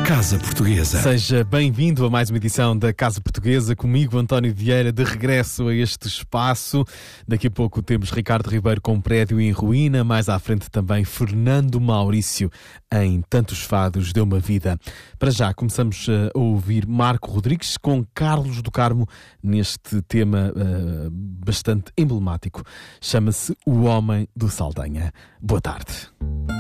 Casa Portuguesa. Seja bem-vindo a mais uma edição da Casa Portuguesa, comigo António Vieira, de regresso a este espaço. Daqui a pouco temos Ricardo Ribeiro com Prédio em Ruína, mais à frente também Fernando Maurício em Tantos Fados Deu uma Vida. Para já começamos a ouvir Marco Rodrigues com Carlos do Carmo neste tema bastante emblemático. Chama-se O Homem do Saldanha. Boa tarde.